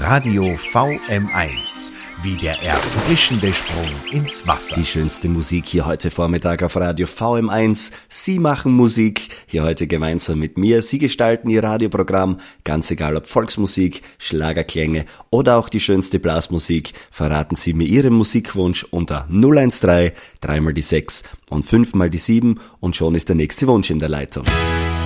Radio VM1, wie der erfrischende Sprung ins Wasser. Die schönste Musik hier heute Vormittag auf Radio VM1. Sie machen Musik, hier heute gemeinsam mit mir. Sie gestalten Ihr Radioprogramm, ganz egal ob Volksmusik, Schlagerklänge oder auch die schönste Blasmusik. Verraten Sie mir Ihren Musikwunsch unter 013 3 mal die 6 und 5 mal die 7 und schon ist der nächste Wunsch in der Leitung.